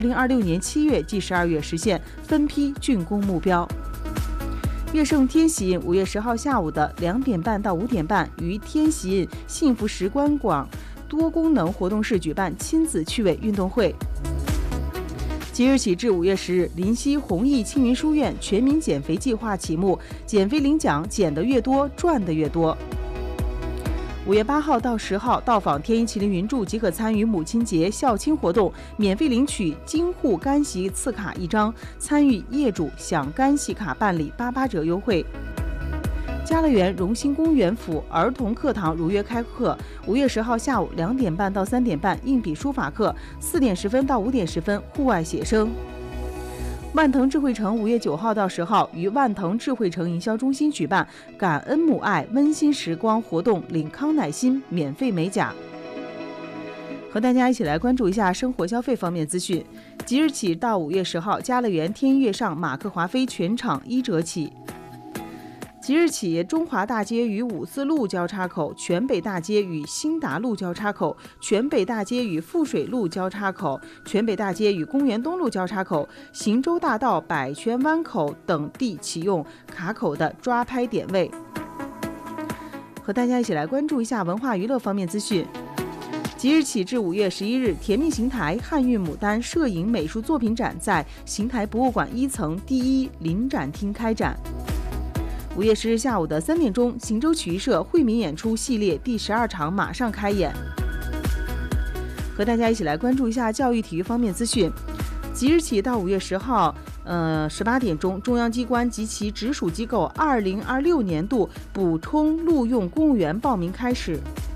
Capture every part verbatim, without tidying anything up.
二零二六年七月至十二月实现分批竣工目标。乐圣天喜印五月十号下午的两点半到五点半，于天喜印幸福时光馆多功能活动室举办亲子趣味运动会。即日起至五月十日，临溪弘毅青云书院全民减肥计划启幕，减肥领奖，减得越多，赚得越多。五月八号到十号，到访天一麒麟云住即可参与母亲节孝亲活动，免费领取京沪干系次卡一张，参与业主享干系卡办理八八折优惠。家乐园荣兴公园府儿童课堂如约开课，五月十号下午两点半到三点半硬笔书法课，四点十分到五点十分户外写生。万腾智慧城五月九号到十号于万腾智慧城营销中心举办感恩母爱温馨时光活动，领康乃馨免费美甲。和大家一起来关注一下生活消费方面资讯。即日起到五月十号，家乐园天一月上马克华菲全场一折起。即日起，中华大街与五四路交叉口、全北大街与新达路交叉口、全北大街与富水路交叉口、全北大街与公园东路交叉口、行舟大道百泉湾口等地启用卡口的抓拍点位。和大家一起来关注一下文化娱乐方面资讯。即日起至五月十一日，甜蜜邢台汉韵牡丹摄影美术作品展在邢台博物馆一层第一临展厅开展。五月十日下午的三点钟，行舟曲艺社惠民演出系列第十二场马上开演。和大家一起来关注一下教育体育方面资讯。即日起到五月十号，呃，十八点钟，中央机关及其直属机构二零二六年度补充录用公务员报名开始。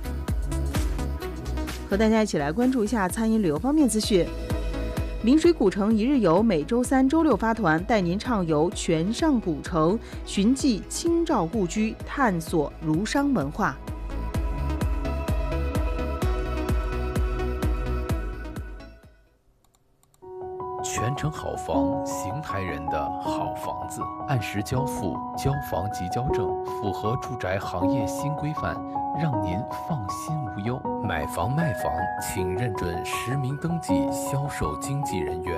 和大家一起来关注一下餐饮旅游方面资讯。明水古城一日游每周三、周六发团，带您畅游全上古城，寻迹清照故居，探索儒商文化。 全程好房，邢台人的好房子，按时交付，交房即交证，符合住宅行业新规范，让您放心无忧。买房卖房，请认准实名登记销售经纪人员。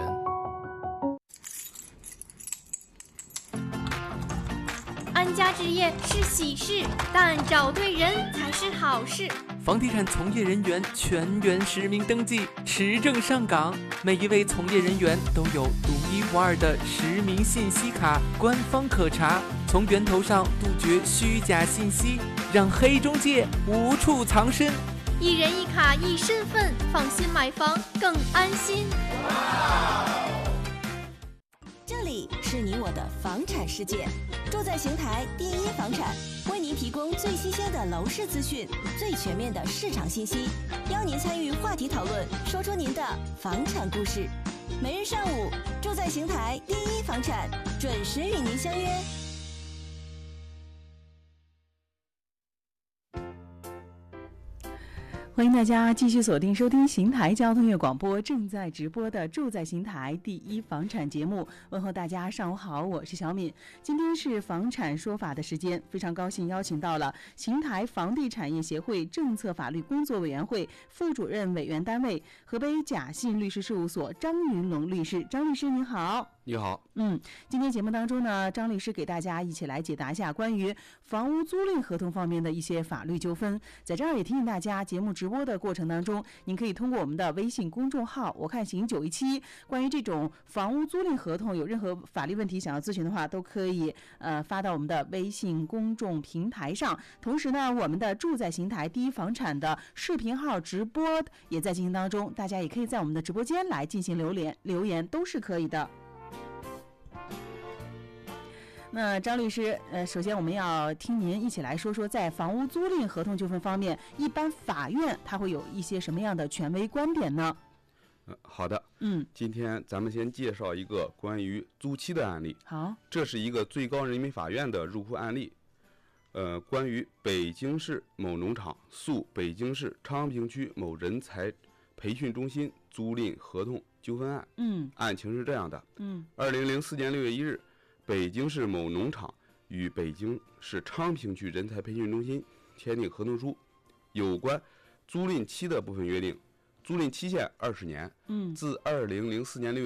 安家置业是喜事，但找对人才是好事。 房地产从业人员全员实名登记，持证上岗，每一位从业人员都有独一无二的实名信息卡，官方可查，从源头上杜绝虚假信息，让黑中介无处藏身。 一人一卡一身份，放心买房更安心。 这里是你我的房产世界，住在邢台第一房产，为您提供最新鲜的楼市资讯，最全面的市场信息，邀您参与话题讨论，说出您的房产故事。每日上午，住在邢台第一房产，准时与您相约。 欢迎大家继续锁定收听邢台交通乐广播正在直播的住在邢台第一房产节目。问候大家上午好，我是小敏。今天是房产说法的时间，非常高兴邀请到了邢台房地产业协会政策法律工作委员会副主任委员单位河北贾信律师事务所张云龙律师。张律师您好。 你好。 嗯，今天节目当中呢，张律师给大家一起来解答一下关于房屋租赁合同方面的一些法律纠纷。在这儿也提醒大家，节目直播的过程当中，您可以通过我们的微信公众号我看行九一七，关于这种房屋租赁合同有任何法律问题想要咨询的话，都可以呃发到我们的微信公众平台上。同时呢，我们的住在邢台第一房产的视频号直播也在进行当中，大家也可以在我们的直播间来进行留言，留言都是可以的。那张律师，呃，首先我们要听您一起来说说，在房屋租赁合同纠纷方面，一般法院它会有一些什么样的权威观点呢？ 呃，好的， 嗯， 今天咱们先介绍一个关于租期的案例。 好， 这是一个最高人民法院的入库案例，呃，关于北京市某农场诉北京市昌平区某人才培训中心租赁合同纠纷案。 嗯， 案情是这样的， 嗯， 二零零四年六月一日。北京市某农场与北京市昌平区人才培训中心签订合同书，有关租赁期的部分约定， 租赁期限二十年， 嗯， 自二零零四年六月